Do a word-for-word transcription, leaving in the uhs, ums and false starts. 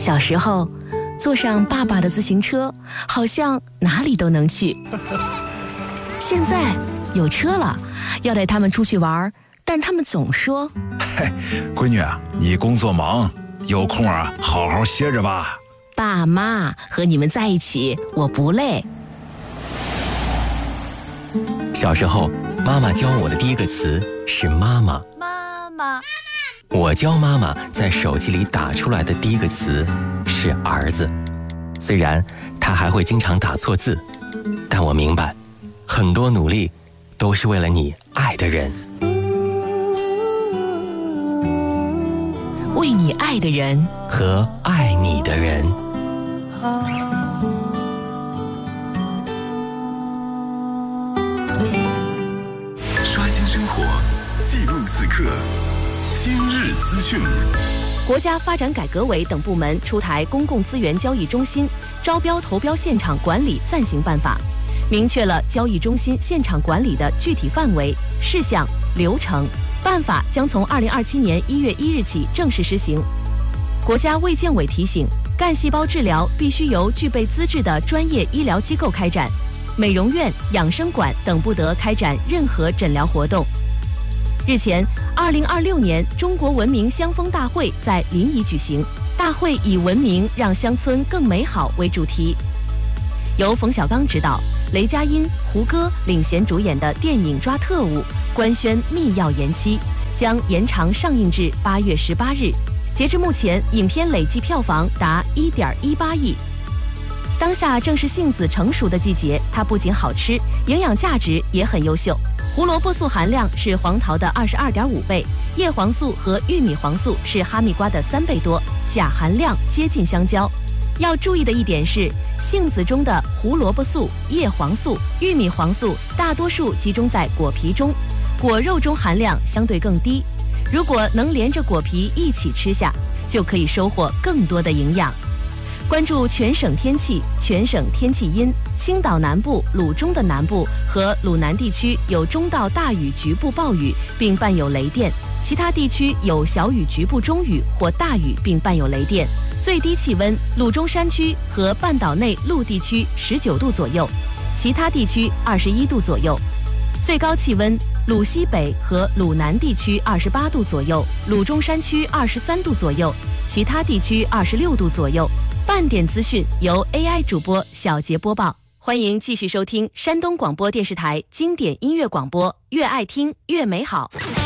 小时候，坐上爸爸的自行车，好像哪里都能去。现在有车了，要带他们出去玩，但他们总说：“ 嘿，闺女啊，你工作忙，有空啊，好好歇着吧。” 爸妈和你们在一起，我不累。 小时候，妈妈教我的第一个词是妈妈。 妈妈。 我教妈妈在手机里打出来的第一个词是儿子。虽然她还会经常打错字，但我明白，很多努力都是为了你爱的人。 为你爱的人和爱你的人。 刷新生活，记录此刻，今日资讯。 国家发展改革委等部门出台《公共资源交易中心招标投标现场管理暂行办法》，明确了交易中心现场管理的具体范围、事项、流程。办法将从二零二七年一月一日起正式实行。国家卫健委提醒，干细胞治疗必须由具备资质的专业医疗机构开展，美容院、养生馆等不得开展任何诊疗活动。日前，二零二六年中国文明乡风大会在临沂举行，大会以文明让乡村更美好为主题。由冯小刚执导，雷佳音、胡歌领衔主演的电影《抓特务》官宣密钥延期，将延长上映至八月十八日。截至目前，影片累计票房达一点一八亿。当下正是杏子成熟的季节，它不仅好吃，营养价值也很优秀。胡萝卜素含量是黄桃的二十二点五倍，叶黄素和玉米黄素是哈密瓜的三倍多，钾含量接近香蕉。要注意的一点是，杏子中的胡萝卜素、叶黄素、玉米黄素大多数集中在果皮中，果肉中含量相对更低。如果能连着果皮一起吃下，就可以收获更多的营养。关注全省天气，全省天气阴，青岛南部、鲁中的南部和鲁南地区有中到大雨局部暴雨，并伴有雷电，其他地区有小雨局部中雨或大雨，并伴有雷电。最低气温，鲁中山区和半岛内陆地区十九度左右，其他地区二十一度左右。最高气温，鲁西北和鲁南地区二十八度左右，鲁中山区二十三度左右，其他地区二十六度左右。半点资讯由 A I 主播小杰播报，欢迎继续收听山东广播电视台经典音乐广播，越爱听越美好。